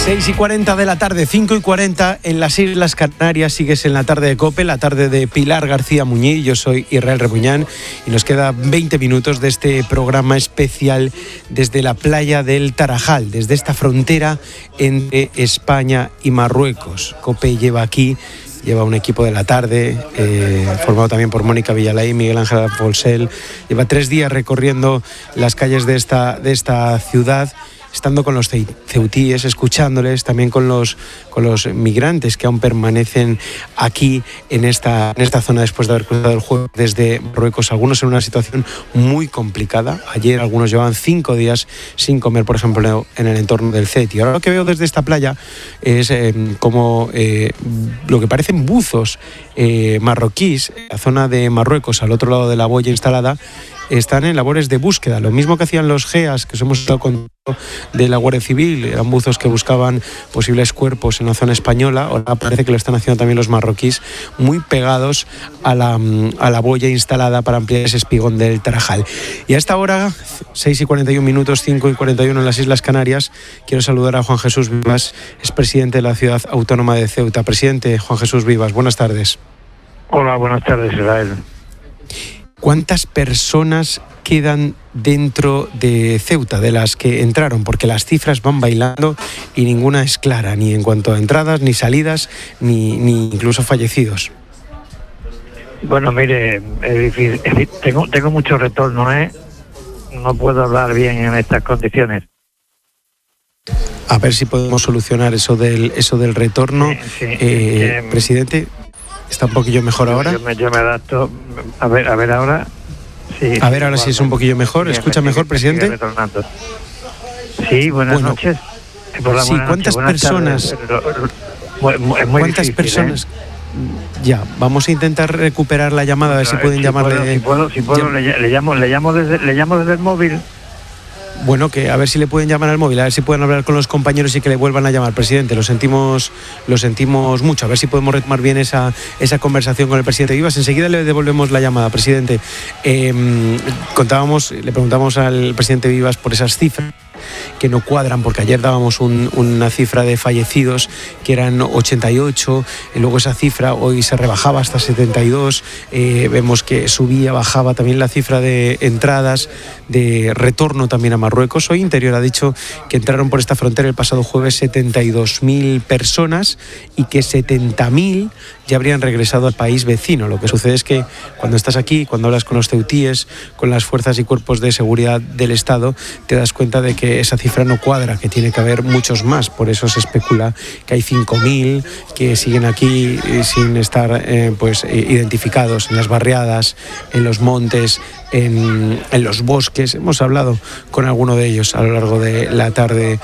6:40 de la tarde, 5:40 en las Islas Canarias. Sigues en la tarde de COPE, la tarde de Pilar García Muñiz. Yo soy Israel Rebuñán y nos queda 20 minutos de este programa especial desde la playa del Tarajal, desde esta frontera entre España y Marruecos. COPE lleva un equipo de la tarde, formado también por Mónica Villalay y Miguel Ángel Folsel. Lleva 3 días recorriendo las calles de esta ciudad, estando con los ceutíes, escuchándoles, también con los migrantes que aún permanecen aquí en esta zona después de haber cruzado el jueves desde Marruecos, algunos en una situación muy complicada. Ayer algunos llevaban 5 días sin comer, por ejemplo, en el entorno del CETI. Ahora lo que veo desde esta playa es como lo que parecen buzos marroquíes, la zona de Marruecos, al otro lado de la boya instalada, están en labores de búsqueda, lo mismo que hacían los GEAS, que os hemos estado contando, de la Guardia Civil. Eran buzos que buscaban posibles cuerpos en la zona española. Ahora parece que lo están haciendo también los marroquíes, muy pegados a la boya instalada para ampliar ese espigón del Tarajal. Y a esta hora, 6:41 minutos, 5:41 en las Islas Canarias, quiero saludar a Juan Jesús Vivas, es presidente de la ciudad autónoma de Ceuta. Presidente Juan Jesús Vivas, buenas tardes. Hola, buenas tardes, Israel. ¿Cuántas personas quedan dentro de Ceuta, de las que entraron? Porque las cifras van bailando y ninguna es clara, ni en cuanto a entradas, ni salidas, ni incluso fallecidos. Bueno, mire, es difícil. Tengo mucho retorno, no puedo hablar bien en estas condiciones. A ver si podemos solucionar eso del retorno. Sí, presidente, ¿está un poquillo mejor ahora? Yo me adapto. A ver ahora. Sí, a ver ahora si es un poquillo mejor. ¿Escucha mejor, presidente? Sí, buenas noches. Sí, ¿cuántas personas? ¿Cuántas personas? Ya, vamos a intentar recuperar la llamada, a ver si pueden llamarle. Si puedo, le llamo desde el móvil. Bueno, que a ver si le pueden llamar al móvil, a ver si pueden hablar con los compañeros y que le vuelvan a llamar, presidente. Lo sentimos mucho. A ver si podemos retomar bien esa conversación con el presidente Vivas. Enseguida le devolvemos la llamada, presidente. Le preguntamos al presidente Vivas por esas cifras que no cuadran, porque ayer dábamos una cifra de fallecidos que eran 88, y luego esa cifra hoy se rebajaba hasta 72, vemos que subía, bajaba también la cifra de entradas, de retorno también a Marruecos. Hoy Interior ha dicho que entraron por esta frontera el pasado jueves 72.000 personas y que 70.000 ya habrían regresado al país vecino. Lo que sucede es que cuando estás aquí, cuando hablas con los ceutíes, con las fuerzas y cuerpos de seguridad del Estado, te das cuenta de que esa cifra no cuadra, que tiene que haber muchos más. Por eso se especula que hay 5.000 que siguen aquí sin estar identificados en las barriadas, en los montes, en los bosques. Hemos hablado con alguno de ellos a lo largo de la tarde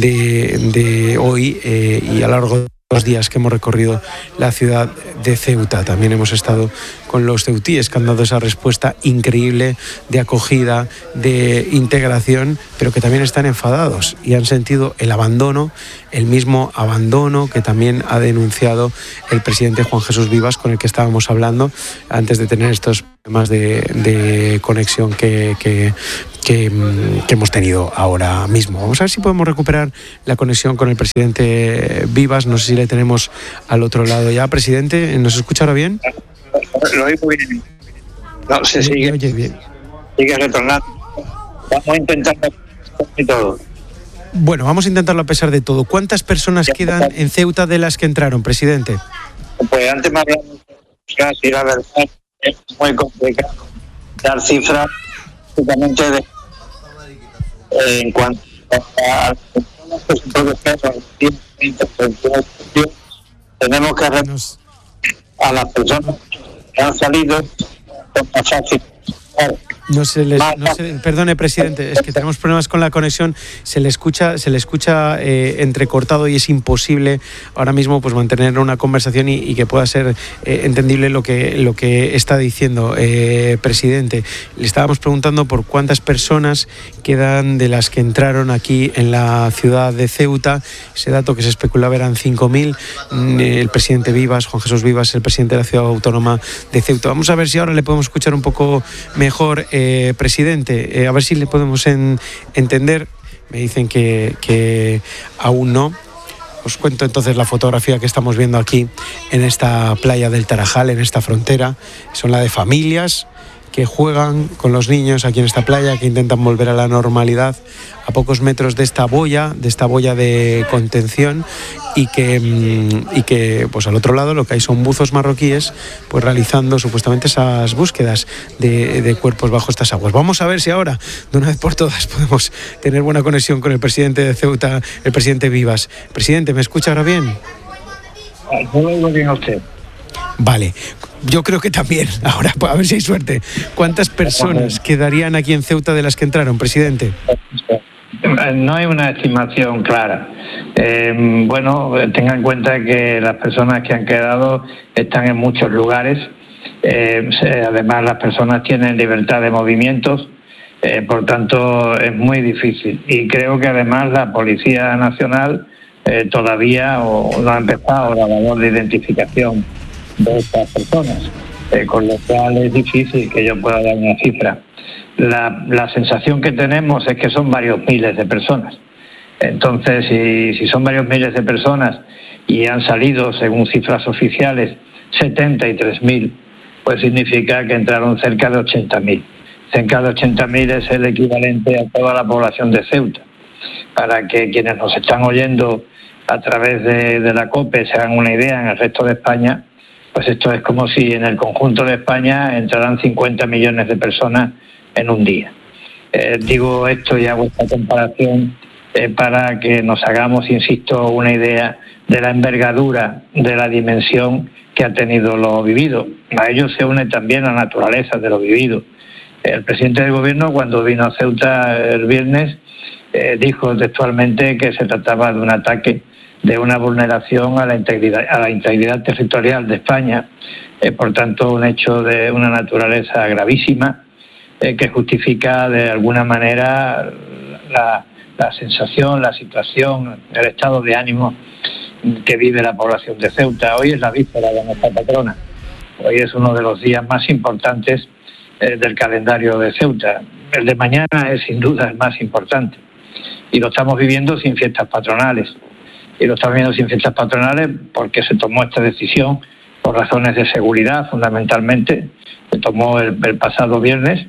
de hoy y a lo largo de los días que hemos recorrido la ciudad de Ceuta. También hemos estado con los ceutíes, que han dado esa respuesta increíble de acogida, de integración, pero que también están enfadados y han sentido el mismo abandono que también ha denunciado el presidente Juan Jesús Vivas, con el que estábamos hablando antes de tener estos problemas de conexión que hemos tenido ahora mismo. Vamos a ver si podemos recuperar la conexión con el presidente Vivas. No sé si le tenemos al otro lado ya. Presidente, ¿nos escucha ahora bien? Lo oigo bien. No, se sigue. Oye, bien. Sigue retornando. Vamos a intentarlo y todo. Bueno, vamos a intentarlo a pesar de todo. ¿Cuántas personas quedan en Ceuta de las que entraron, presidente? Pues antes me hablamos casi la verdad. Es muy complicado dar cifras justamente en cuanto a tenemos que a las personas que han salido con más fácil. Perdone, presidente, es que tenemos problemas con la conexión, se le escucha entrecortado y es imposible ahora mismo pues mantener una conversación y que pueda ser entendible lo que está diciendo, presidente. Le estábamos preguntando por cuántas personas quedan de las que entraron aquí en la ciudad de Ceuta. Ese dato que se especulaba eran 5.000. El presidente Vivas, Juan Jesús Vivas, el presidente de la ciudad autónoma de Ceuta. Vamos a ver si ahora le podemos escuchar un poco mejor, presidente, a ver si le podemos entender. Me dicen que aún no. Os cuento entonces la fotografía que estamos viendo aquí en esta playa del Tarajal, en esta frontera. Son la de familias que juegan con los niños aquí en esta playa, que intentan volver a la normalidad a pocos metros de esta boya de contención, y que pues al otro lado lo que hay son buzos marroquíes pues realizando supuestamente esas búsquedas de cuerpos bajo estas aguas. Vamos a ver si ahora, de una vez por todas, podemos tener buena conexión con el presidente de Ceuta, el presidente Vivas. Presidente, ¿me escucha ahora bien? Yo lo oigo bien a usted. Vale, yo creo que también. Ahora, a ver si hay suerte. ¿Cuántas personas quedarían aquí en Ceuta de las que entraron, presidente? No hay una estimación clara. Bueno, tenga en cuenta que las personas que han quedado están en muchos lugares. Además, las personas tienen libertad de movimientos, por tanto es muy difícil. Y creo que además la Policía Nacional todavía no ha empezado la labor de identificación de estas personas, con lo cual es difícil que yo pueda dar una cifra. La sensación que tenemos es que son varios miles de personas. Entonces, si son varios miles de personas y han salido, según cifras oficiales, 73.000, pues significa que entraron cerca de 80.000. Cerca de 80.000 es el equivalente a toda la población de Ceuta. Para que quienes nos están oyendo a través de la COPE se hagan una idea, en el resto de España, pues esto es como si en el conjunto de España entraran 50 millones de personas en un día. Digo esto y hago esta comparación para que nos hagamos, insisto, una idea de la envergadura, de la dimensión que ha tenido lo vivido. A ello se une también la naturaleza de lo vivido. El presidente del gobierno, cuando vino a Ceuta el viernes, dijo textualmente que se trataba de un ataque, de una vulneración a la integridad territorial de España, por tanto un hecho de una naturaleza gravísima, que justifica de alguna manera la sensación, la situación, el estado de ánimo que vive la población de Ceuta. Hoy es la víspera de nuestra patrona, hoy es uno de los días más importantes del calendario de Ceuta. El de mañana es sin duda el más importante, y lo estamos viviendo sin fiestas patronales. Y lo estamos viendo sin fiestas patronales porque se tomó esta decisión por razones de seguridad, fundamentalmente. Se tomó el pasado viernes,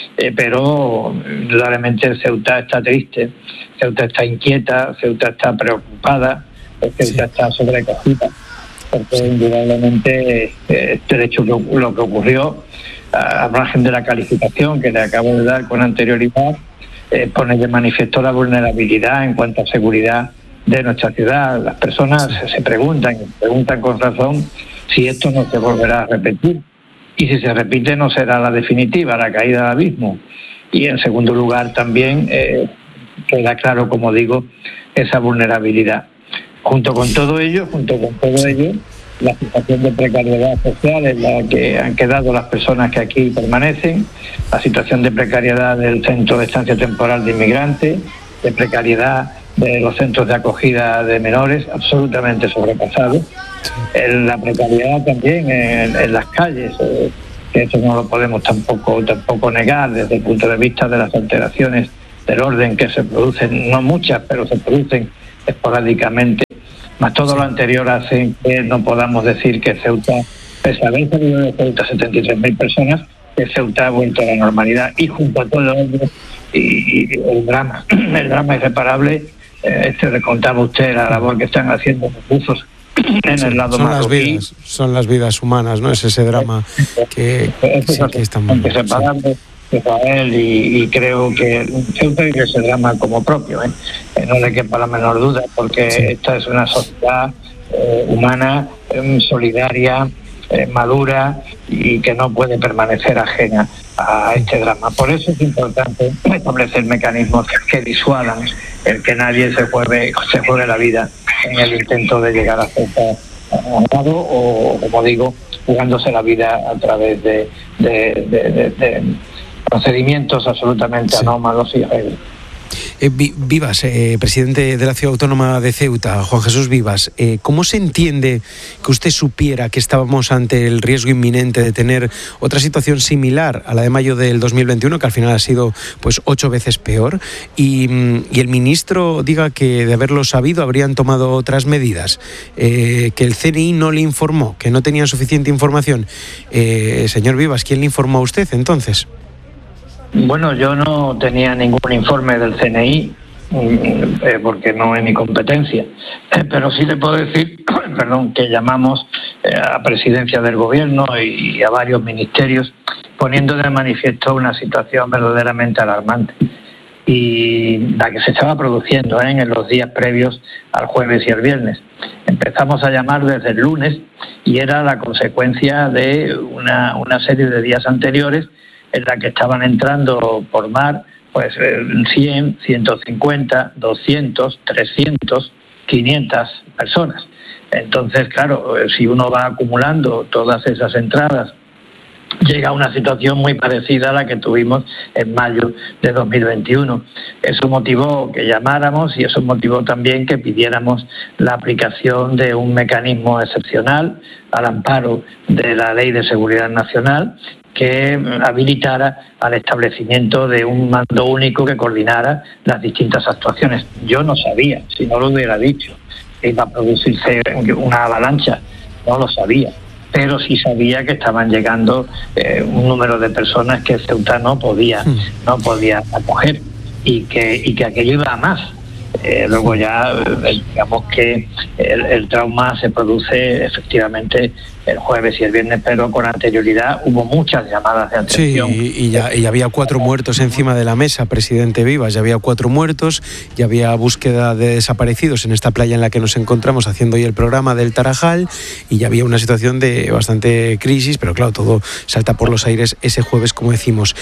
pero indudablemente Ceuta está triste, Ceuta está inquieta, Ceuta está preocupada, Ceuta está sobrecogida, porque indudablemente este hecho, lo que ocurrió, al margen de la calificación que le acabo de dar con anterioridad, pone de manifiesto la vulnerabilidad en cuanto a seguridad de nuestra ciudad. Las personas se preguntan con razón si esto no se volverá a repetir, y si se repite no será la definitiva, la caída al abismo. Y en segundo lugar también queda claro, como digo, esa vulnerabilidad. Junto con todo ello, la situación de precariedad social en la que han quedado las personas que aquí permanecen, la situación de precariedad del Centro de Estancia Temporal de Inmigrantes, de precariedad de los centros de acogida de menores, absolutamente sobrepasados. La precariedad también en las calles, que eso no lo podemos tampoco negar desde el punto de vista de las alteraciones del orden que se producen, no muchas, pero se producen esporádicamente. Más todo lo anterior hace que no podamos decir que Ceuta, pese a haber salido de Ceuta 73.000 personas, que Ceuta ha vuelto a la normalidad. Y junto a todo ello, y el drama irreparable, le contaba usted la labor que están haciendo los buzos en el lado marroquí. Son las vidas humanas, ¿no? Es ese drama que estamos separando Israel, y creo que Ceuta vive ese drama como propio, no le quepa la menor duda, porque esta es una sociedad humana, solidaria, madura, y que no puede permanecer ajena a este drama. Por eso es importante establecer mecanismos que disuadan el que nadie se juegue la vida en el intento de llegar a Ceuta o, como digo, jugándose la vida a través de procedimientos absolutamente anómalos y irregulares. Vivas, presidente de la Ciudad Autónoma de Ceuta, Juan Jesús Vivas, ¿cómo se entiende que usted supiera que estábamos ante el riesgo inminente de tener otra situación similar a la de mayo del 2021, que al final ha sido pues 8 veces peor, y el ministro diga que de haberlo sabido habrían tomado otras medidas, que el CNI no le informó, que no tenían suficiente información? Señor Vivas, ¿quién le informó a usted entonces? Bueno, yo no tenía ningún informe del CNI, porque no es mi competencia, pero sí le puedo decir, que llamamos a presidencia del gobierno y a varios ministerios poniendo de manifiesto una situación verdaderamente alarmante, y la que se estaba produciendo en los días previos al jueves y el viernes. Empezamos a llamar desde el lunes y era la consecuencia de una serie de días anteriores en la que estaban entrando por mar 100, 150, 200, 300, 500 personas. Entonces, claro, si uno va acumulando todas esas entradas, llega a una situación muy parecida a la que tuvimos en mayo de 2021. Eso motivó que llamáramos y eso motivó también que pidiéramos la aplicación de un mecanismo excepcional al amparo de la Ley de Seguridad Nacional, que habilitara al establecimiento de un mando único que coordinara las distintas actuaciones. Yo no sabía, si no lo hubiera dicho, que iba a producirse una avalancha, no lo sabía, pero sí sabía que estaban llegando un número de personas que Ceuta no podía acoger y que aquello iba a más. Luego ya digamos que el trauma se produce efectivamente el jueves y el viernes, pero con anterioridad hubo muchas llamadas de atención. Sí, y ya había 4 muertos encima de la mesa, presidente Vivas, ya había 4 muertos, ya había búsqueda de desaparecidos en esta playa en la que nos encontramos haciendo hoy el programa del Tarajal, y ya había una situación de bastante crisis, pero claro, todo salta por los aires ese jueves, como decimos.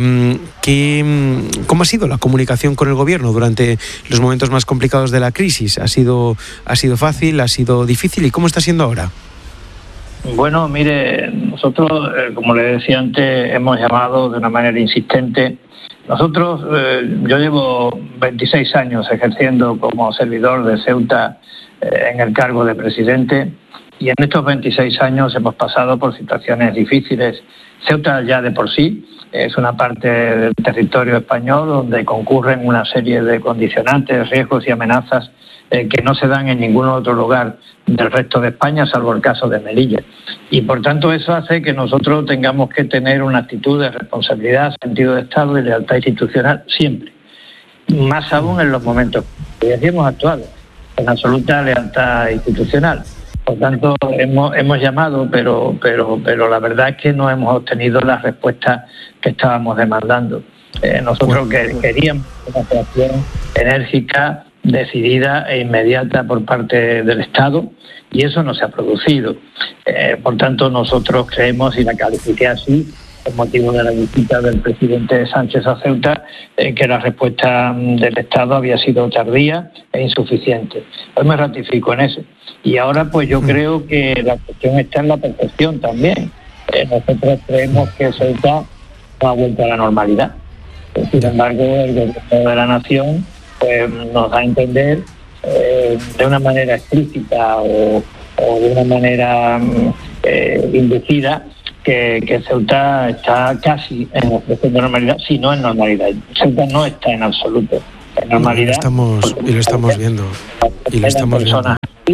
¿Cómo ha sido la comunicación con el gobierno durante los momentos más complicados de la crisis? ¿Ha sido fácil? ¿Ha sido difícil? ¿Y cómo está siendo ahora? Bueno, mire, nosotros, como le decía antes, hemos llamado de una manera insistente. Nosotros, yo llevo 26 años ejerciendo como servidor de Ceuta en el cargo de presidente, y en estos 26 años hemos pasado por situaciones difíciles. Ceuta ya de por sí es una parte del territorio español donde concurren una serie de condicionantes, riesgos y amenazas que no se dan en ningún otro lugar del resto de España, salvo el caso de Melilla. Y por tanto eso hace que nosotros tengamos que tener una actitud de responsabilidad, sentido de Estado y lealtad institucional siempre. Más aún en los momentos que hemos actuado con absoluta lealtad institucional. Por tanto, hemos llamado, pero la verdad es que no hemos obtenido las respuestas que estábamos demandando. Nosotros queríamos una actuación enérgica, decidida e inmediata por parte del Estado, y eso no se ha producido. Por tanto, nosotros creemos, y la califiqué así, con motivo de la visita del presidente Sánchez a Ceuta, que la respuesta del Estado había sido tardía e insuficiente. Hoy me ratifico en eso. Y ahora pues yo creo que la cuestión está en la percepción también. Nosotros creemos que Ceuta no ha vuelto a la normalidad. Sin embargo, el gobierno de la nación pues nos da a entender de una manera explícita o de una manera inducida que Ceuta está casi en la situación de normalidad, si no en normalidad. Ceuta no está en absoluto en normalidad. Lo estamos viendo. Y lo estamos viendo.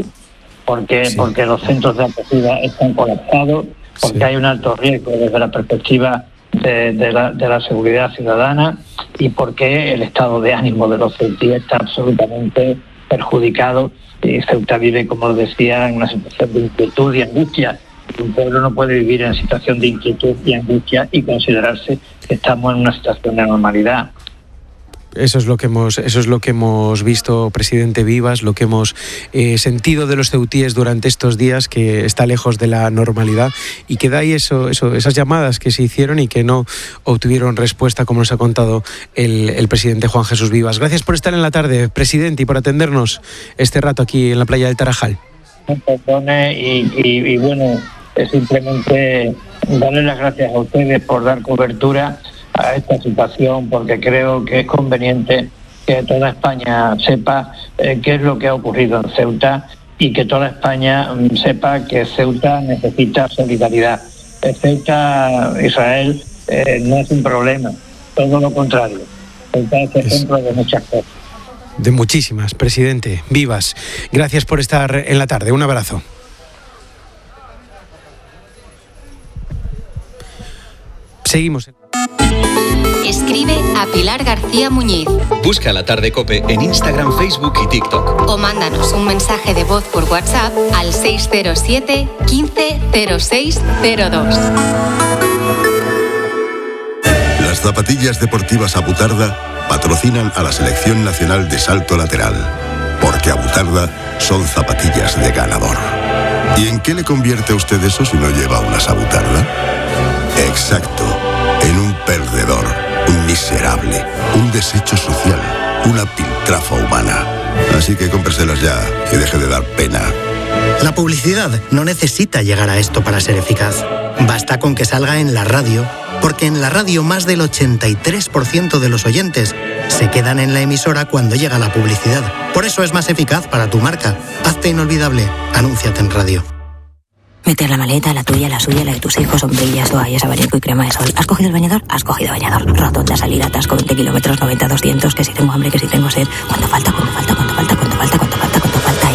Porque los centros de acogida están colapsados, porque hay un alto riesgo desde la perspectiva de la seguridad ciudadana, y porque el estado de ánimo de los ceutíes está absolutamente perjudicado. Y Ceuta vive, como os decía, en una situación de inquietud y angustia. Un pueblo no puede vivir en situación de inquietud y angustia y considerarse que estamos en una situación de normalidad. Eso es lo que hemos visto, presidente Vivas, lo que hemos sentido de los ceutíes durante estos días, que está lejos de la normalidad, y que da ahí esas llamadas que se hicieron y que no obtuvieron respuesta, como nos ha contado el presidente Juan Jesús Vivas. Gracias por estar en la tarde, presidente, y por atendernos este rato aquí en la playa del Tarajal. Y bueno, es simplemente darle las gracias a ustedes por dar cobertura a esta situación, porque creo que es conveniente que toda España sepa qué es lo que ha ocurrido en Ceuta y que toda España sepa que Ceuta necesita solidaridad. Ceuta, Israel, no es un problema, todo lo contrario. Ceuta es ejemplo de muchas cosas. De muchísimas, presidente. Vivas. Gracias por estar en la tarde. Un abrazo. Seguimos. Escribe a Pilar García Muñiz. Busca La Tarde COPE en Instagram, Facebook y TikTok. O mándanos un mensaje de voz por WhatsApp al 607 15 06 02. Las zapatillas deportivas Abutarda patrocinan a la Selección Nacional de Salto Lateral, porque Abutarda son zapatillas de ganador. ¿Y en qué le convierte a usted eso si no lleva unas Abutarda? Exacto, en un perdedor, un miserable, un desecho social, una piltrafa humana. Así que cómpreselas ya y deje de dar pena. La publicidad no necesita llegar a esto para ser eficaz. Basta con que salga en la radio, porque en la radio más del 83% de los oyentes se quedan en la emisora cuando llega la publicidad. Por eso es más eficaz para tu marca. Hazte inolvidable. Anúnciate en radio. Meter la maleta, la tuya, la suya, la de tus hijos, sombrillas, toallas, abanico y crema de sol. ¿Has cogido el bañador? Has cogido bañador. Rotonda, salir, atasco, 20 kilómetros, 90, 200, que si tengo hambre, que si tengo sed. ¿Cuánto falta? ¿Cuánto falta? ¿Cuánto falta? ¿Cuánto falta? ¿Cuánto falta? ¿Cuánto falta?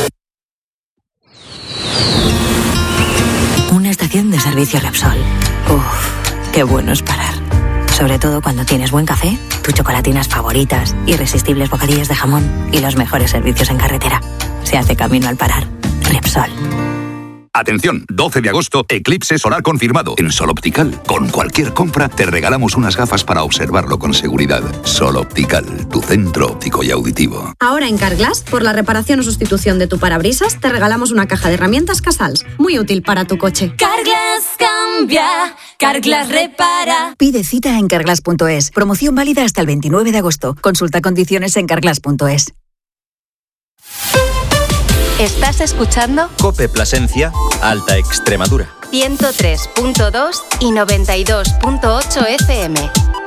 Y... una estación de servicio Repsol. Uf, qué bueno es parar. Sobre todo cuando tienes buen café, tus chocolatinas favoritas, irresistibles bocadillas de jamón y los mejores servicios en carretera. Se hace camino al parar. Repsol. Atención, 12 de agosto, eclipse solar confirmado en Sol Optical. Con cualquier compra te regalamos unas gafas para observarlo con seguridad. Sol Optical, tu centro óptico y auditivo. Ahora en Carglass, por la reparación o sustitución de tu parabrisas, te regalamos una caja de herramientas Casals, muy útil para tu coche. Carglass cambia, Carglass repara. Pide cita en carglass.es. Promoción válida hasta el 29 de agosto. Consulta condiciones en carglass.es. ¿Estás escuchando? COPE Plasencia, Alta Extremadura. 103.2 y 92.8 FM.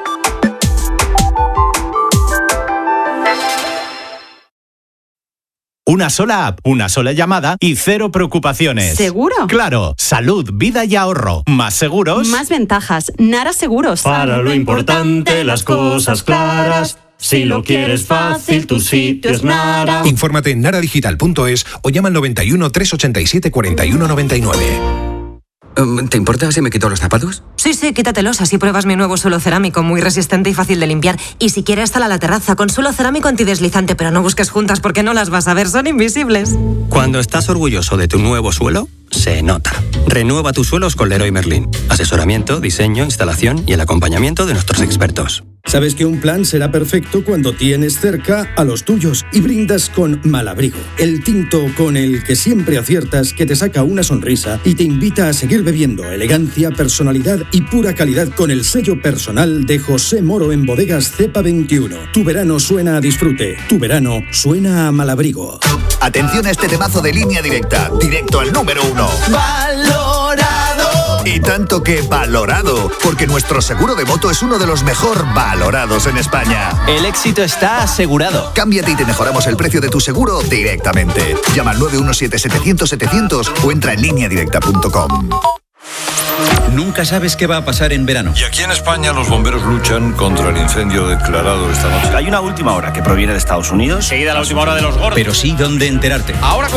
Una sola app, una sola llamada y cero preocupaciones. ¿Seguro? Claro. Salud, vida y ahorro. Más seguros. Más ventajas. Nara Seguros. Para lo importante, las cosas claras. Si lo quieres fácil, tu sitio es Nara. Infórmate en naradigital.es o llama al 91 387 41 99. ¿Te importa si me quito los zapatos? Sí, quítatelos, así pruebas mi nuevo suelo cerámico, muy resistente y fácil de limpiar. Y si quieres, sal a la terraza con suelo cerámico antideslizante, pero no busques juntas porque no las vas a ver, son invisibles. Cuando estás orgulloso de tu nuevo suelo, se nota. Renueva tus suelos con Leroy Merlin. Asesoramiento, diseño, instalación y el acompañamiento de nuestros expertos. Sabes que un plan será perfecto cuando tienes cerca a los tuyos y brindas con Malabrigo, el tinto con el que siempre aciertas, que te saca una sonrisa y te invita a seguir bebiendo. Elegancia, personalidad y pura calidad con el sello personal de José Moro en Bodegas Cepa 21. Tu verano suena a disfrute, tu verano suena a Malabrigo. Atención a este temazo de Línea Directa, directo al número 1. ¡Valorado! Y tanto que valorado, porque nuestro seguro de moto es uno de los mejor valorados en España. El éxito está asegurado. Cámbiate y te mejoramos el precio de tu seguro directamente. Llama al 917-700-700 o entra en lineadirecta.com. Nunca sabes qué va a pasar en verano. Y aquí en España los bomberos luchan contra el incendio declarado esta noche. Hay una última hora que proviene de Estados Unidos. Seguida la última hora de los gordos. Pero sí dónde enterarte. Ahora